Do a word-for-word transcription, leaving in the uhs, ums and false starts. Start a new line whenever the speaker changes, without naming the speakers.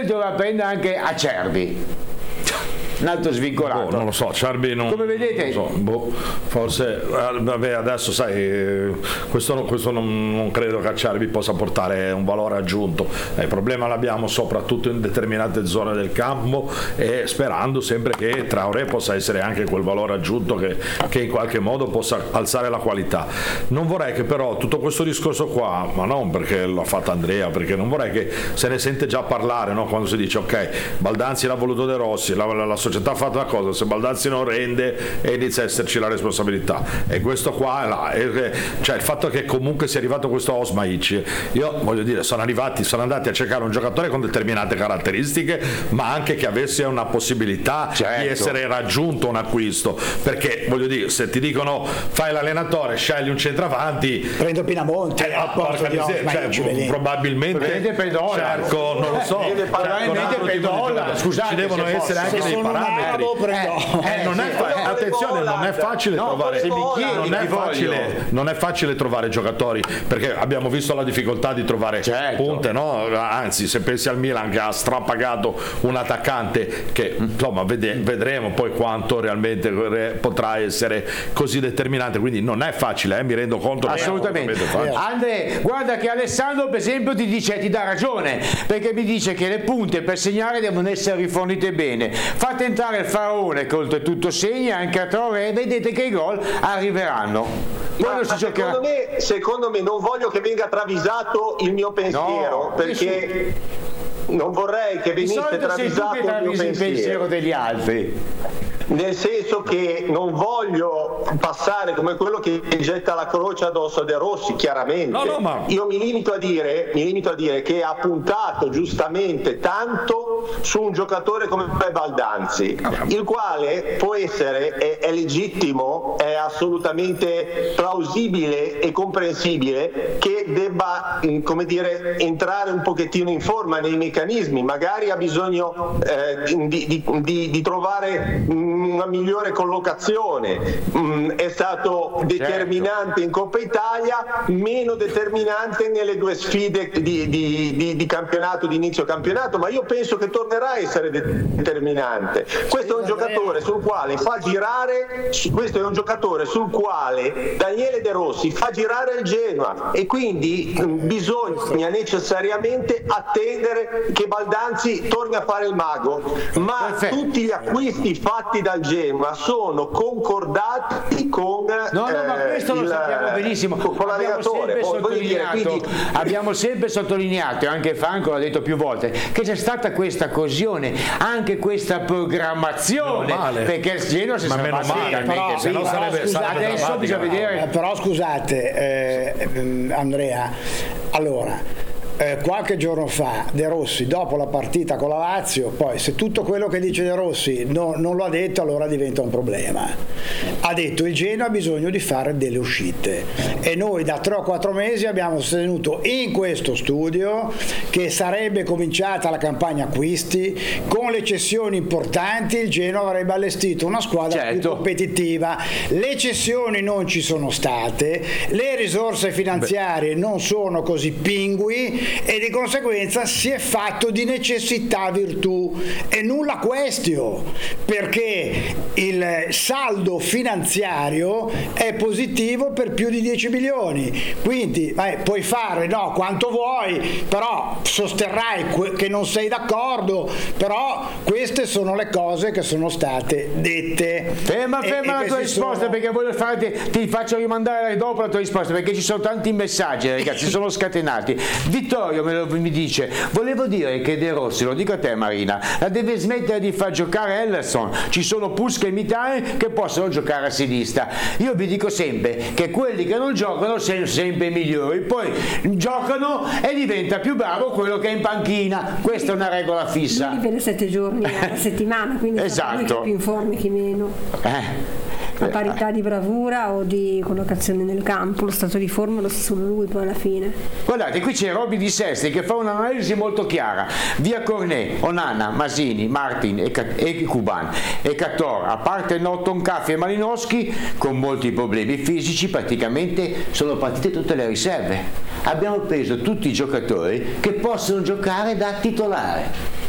Napoli dovrà prendere anche Acerbi, un altro svincolato.
Boh, non lo so, Acerbi non,
come vedete
non so, boh, forse vabbè, adesso sai, questo, questo non, non credo che Acerbi possa portare un valore aggiunto. Eh, il problema l'abbiamo soprattutto in determinate zone del campo, e sperando sempre che Traoré possa essere anche quel valore aggiunto che, che in qualche modo possa alzare la qualità. Non vorrei che però tutto questo discorso qua, ma non perché l'ha fatto Andrea, perché non vorrei che se ne sente già parlare, no? Quando si dice ok, Baldanzi l'ha voluto De Rossi, la, la, la società ha fatto una cosa, se Baldanzi non rende e inizia a esserci la responsabilità, e questo qua là, è, cioè il fatto che comunque sia arrivato questo Osmaic, io voglio dire, sono arrivati, sono andati a cercare un giocatore con determinate caratteristiche, ma anche che avesse una possibilità
certo.
di essere raggiunto un acquisto, perché voglio dire, se ti dicono fai l'allenatore, scegli un centravanti,
prendo Pinamonte
eh,
a posto di
miseria, cioè, probabilmente cerco, non lo so,
probabilmente per dollaro, scusate,
ci devono essere anche dei parametri. Eh, eh, non è fa- attenzione, non è facile no, trovare non è facile, non è facile trovare giocatori, perché abbiamo visto la difficoltà di trovare certo. punte, no? Anzi, se pensi al Milan che ha strapagato un attaccante che insomma vede- vedremo poi quanto realmente potrà essere così determinante, quindi non è facile, eh? Mi rendo conto che
assolutamente. Andre, guarda che Alessandro per esempio ti dice, ti dà ragione, perché mi dice che le punte per segnare devono essere rifornite bene. Fate entrare il Faraone che oltretutto segna anche a Traoré e vedete che i gol arriveranno.
Ma, ma secondo, me, secondo me non voglio che venga travisato il mio pensiero, no, perché non vorrei che venisse travisato il mio pensiero.
il pensiero degli altri.
Nel senso che non voglio passare come quello che getta la croce addosso a De Rossi, chiaramente.
No, no, ma...
Io mi limito a dire, mi limito a dire che ha puntato giustamente tanto su un giocatore come Baldanzi, il quale può essere, è, è legittimo, è assolutamente plausibile e comprensibile che debba, come dire, entrare un pochettino in forma nei meccanismi, magari ha bisogno eh, di, di, di, di trovare una migliore collocazione, mm, è stato determinante certo. in Coppa Italia, meno determinante nelle due sfide di, di, di, di campionato, di inizio campionato, ma io penso che tornerà a essere determinante. Questo è un giocatore sul quale fa girare, questo è un giocatore sul quale Daniele De Rossi fa girare il Genoa, e quindi mm, bisogna necessariamente attendere che Baldanzi torni a fare il mago, ma Perfetto. tutti gli acquisti fatti dal Genoa sono concordati con
no no eh, ma questo lo il, sappiamo benissimo,
con
abbiamo sempre sottolineato dire, quindi... abbiamo sempre sottolineato, e anche Franco l'ha detto più volte, che c'è stata questa coesione, anche questa programmazione, perché il Genoa si sarà
male, però, sì, però,
sarebbe,
scusate,
adesso bisogna vedere.
Però scusate eh, Andrea, allora Eh, qualche giorno fa De Rossi, dopo la partita con la Lazio, poi se tutto quello che dice De Rossi no, non lo ha detto, allora diventa un problema. Ha detto il Genoa ha bisogno di fare delle uscite, e noi da tre o quattro mesi abbiamo sostenuto in questo studio che sarebbe cominciata la campagna acquisti, con le cessioni importanti il Genoa avrebbe allestito una squadra certo. più competitiva. Le cessioni non ci sono state, le risorse finanziarie Beh. non sono così pingui, e di conseguenza si è fatto di necessità virtù, e nulla questio, perché il saldo finanziario è positivo per più di dieci milioni, quindi eh, puoi fare no quanto vuoi, però sosterrai que- che non sei d'accordo, però queste sono le cose che sono state dette.
Ferma, ferma e, la e tua risposta sono... perché voglio farti, ti faccio rimandare dopo la tua risposta, perché ci sono tanti messaggi, ragazzi, sono scatenati. Vittorio me lo, mi dice, volevo dire che De Rossi, lo dico a te Marina, la deve smettere di far giocare Ellerson, ci sono Pusca e Mitane che possono giocare a sinistra. Io vi dico sempre che quelli che non giocano sono sempre i migliori, poi giocano e diventa più bravo quello che è in panchina, questa è una regola fissa.
Per sette giorni alla settimana, quindi esatto. Chi più in forma chi meno.
Eh.
A parità di bravura o di collocazione nel campo, lo stato di forma lo sa solo lui poi alla fine.
Guardate, qui c'è Robby Di Sesti che fa un'analisi molto chiara. Via Cornet, Onana, Masini, Martin e, e Kuban e Cator, a parte Norton, Caffi e Malinowski con molti problemi fisici, praticamente sono partite tutte le riserve. Abbiamo preso tutti i giocatori che possono giocare da titolare.